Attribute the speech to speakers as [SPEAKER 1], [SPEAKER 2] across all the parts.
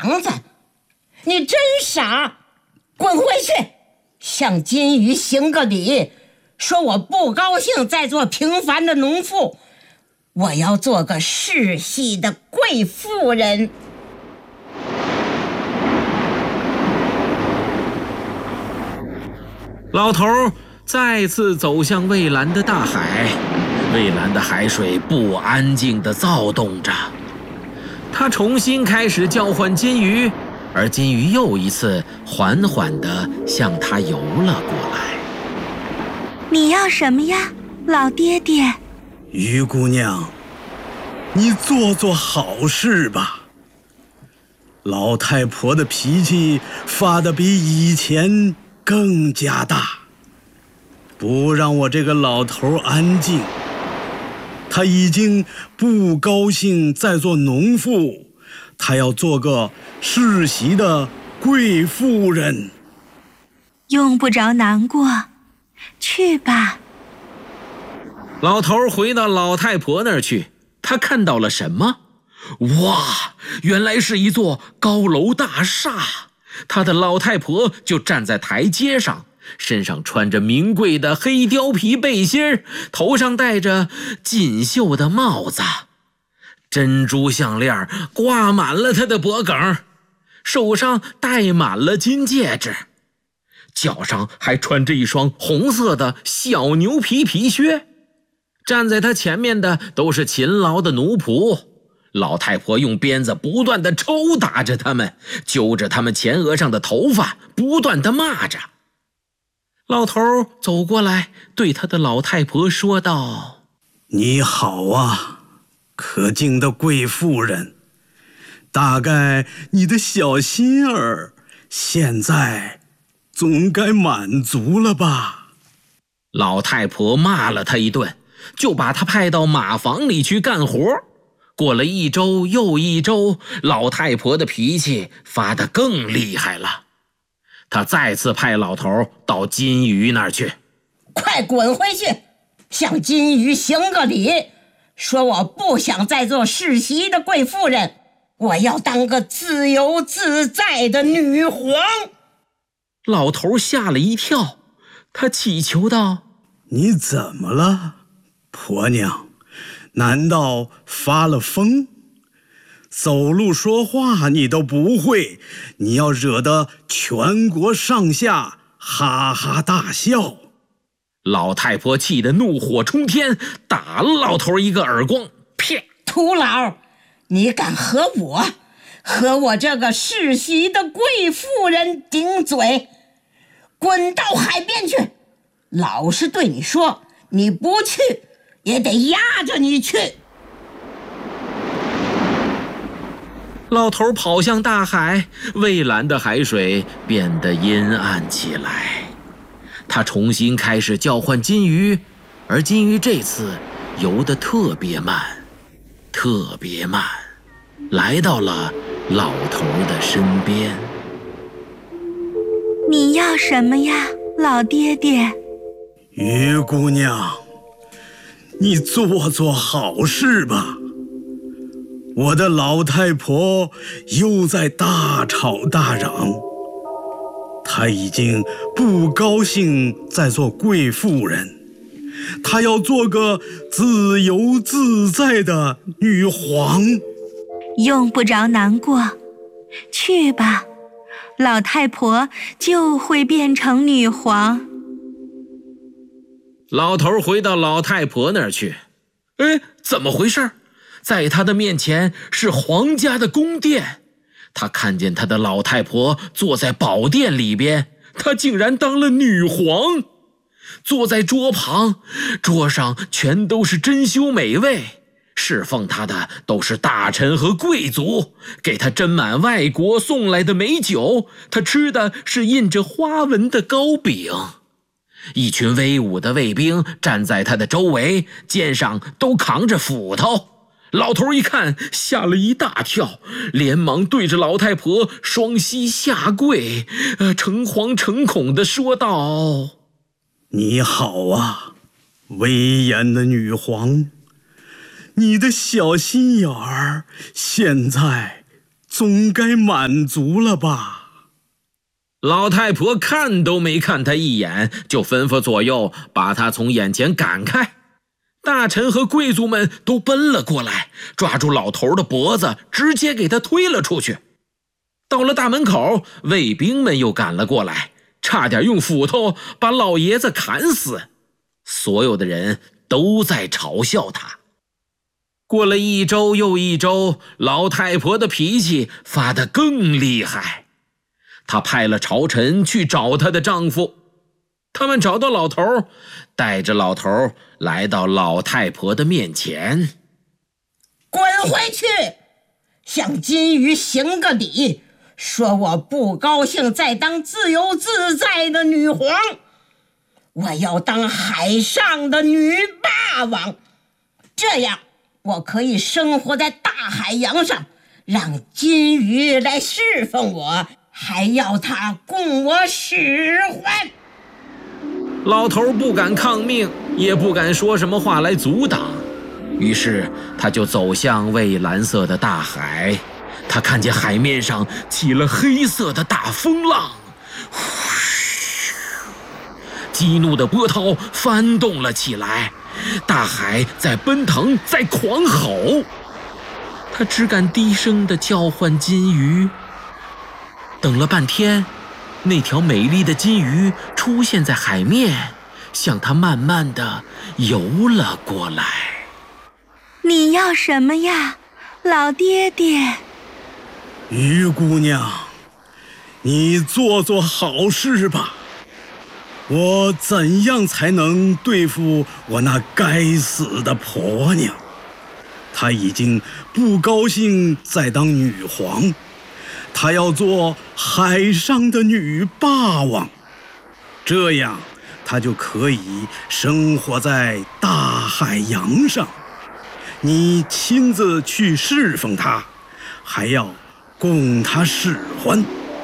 [SPEAKER 1] 娘子，你真傻！滚回去，向金鱼行个礼，说我不高兴再做平凡的农妇，我要做个世袭的贵妇人。
[SPEAKER 2] 老头再次走向蔚蓝的大海，蔚蓝的海水不安静地躁动着。他重新开始叫唤金鱼，而金鱼又一次缓缓地向他游了过来。
[SPEAKER 3] 你要什么呀，老爹爹？
[SPEAKER 4] 鱼姑娘，你做好事吧。老太婆的脾气发得比以前更加大，不让我这个老头安静。他已经不高兴再做农妇，他要做个世袭的贵妇人。
[SPEAKER 3] 用不着难过，去吧。
[SPEAKER 2] 老头回到老太婆那儿去，他看到了什么？哇，原来是一座高楼大厦。他的老太婆就站在台阶上，身上穿着名贵的黑貂皮背心，头上戴着锦绣的帽子，珍珠项链挂满了她的脖颈，手上戴满了金戒指，脚上还穿着一双红色的小牛皮皮靴。站在她前面的都是勤劳的奴仆，老太婆用鞭子不断地抽打着他们，揪着他们前额上的头发，不断地骂着。老头走过来，对他的老太婆说道：
[SPEAKER 4] 你好啊，可敬的贵妇人，大概你的小心儿现在总该满足了吧？
[SPEAKER 2] 老太婆骂了他一顿，就把他派到马房里去干活。过了一周又一周，老太婆的脾气发得更厉害了。她再次派老头到金鱼那儿去。
[SPEAKER 1] 快滚回去，向金鱼行个礼，说我不想再做世袭的贵妇人，我要当个自由自在的女皇。
[SPEAKER 2] 老头吓了一跳，他祈求道：
[SPEAKER 4] 你怎么了，婆娘？难道发了疯？走路说话你都不会，你要惹得全国上下哈哈大笑。
[SPEAKER 2] 老太婆气得怒火冲天，打了老头一个耳光。啪！
[SPEAKER 1] 徒劳，你敢和我这个世袭的贵妇人顶嘴，滚到海边去！老实对你说，你不去也得压着你去。
[SPEAKER 2] 老头跑向大海，蔚蓝的海水变得阴暗起来。他重新开始叫唤金鱼，而金鱼这次游得特别慢，特别慢，来到了老头的身边。
[SPEAKER 3] 你要什么呀，老爹爹？
[SPEAKER 4] 鱼姑娘，你做好事吧。我的老太婆又在大吵大嚷，她已经不高兴再做贵妇人，她要做个自由自在的女皇。
[SPEAKER 3] 用不着难过，去吧，老太婆就会变成女皇。
[SPEAKER 2] 老头回到老太婆那儿去。怎么回事？在他的面前是皇家的宫殿，他看见他的老太婆坐在宝殿里边，她竟然当了女皇。坐在桌旁，桌上全都是珍馐美味，侍奉他的都是大臣和贵族，给他斟满外国送来的美酒，他吃的是印着花纹的糕饼。一群威武的卫兵站在他的周围，肩上都扛着斧头。老头一看，吓了一大跳，连忙对着老太婆双膝下跪，诚惶诚恐地说道：
[SPEAKER 4] 你好啊，威严的女皇，你的小心眼儿现在总该满足了吧？
[SPEAKER 2] 老太婆看都没看他一眼，就吩咐左右把他从眼前赶开。大臣和贵族们都奔了过来，抓住老头的脖子，直接给他推了出去。到了大门口，卫兵们又赶了过来，差点用斧头把老爷子砍死。所有的人都在嘲笑他。过了一周又一周，老太婆的脾气发得更厉害。她派了朝臣去找她的丈夫，他们找到老头，带着老头来到老太婆的面前。
[SPEAKER 1] 滚回去，向金鱼行个礼，说我不高兴再当自由自在的女皇，我要当海上的女霸王，这样我可以生活在大海洋上，让金鱼来侍奉我，还要它供我使唤。
[SPEAKER 2] 老头不敢抗命，也不敢说什么话来阻挡，于是他就走向蔚蓝色的大海。他看见海面上起了黑色的大风浪，激怒的波涛翻动了起来，大海在奔腾，在狂吼。他只敢低声地叫唤金鱼。等了半天，那条美丽的金鱼出现在海面，向他慢慢地游了过来。
[SPEAKER 3] 你要什么呀，老爹爹？
[SPEAKER 4] 鱼姑娘，你做做好事吧。我怎样才能对付我那该死的婆娘？她已经不高兴再当女皇，她要做海上的女霸王，这样她就可以生活在大海洋上。你亲自去侍奉她，还要供她使唤。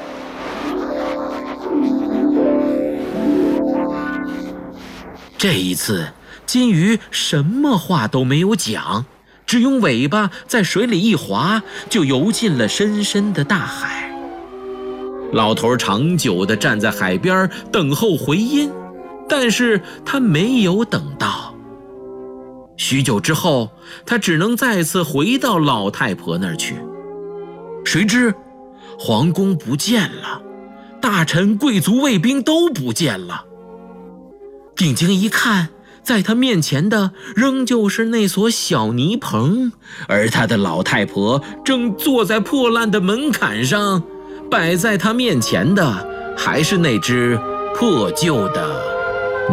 [SPEAKER 2] 这一次，金鱼什么话都没有讲，只用尾巴在水里一划，就游进了深深的大海。老头长久地站在海边等候回音，但是他没有等到。许久之后，他只能再次回到老太婆那儿去。谁知皇宫不见了，大臣、贵族、卫兵都不见了。定睛一看，在他面前的仍旧是那所小泥棚，而他的老太婆正坐在破烂的门槛上，摆在他面前的还是那只破旧的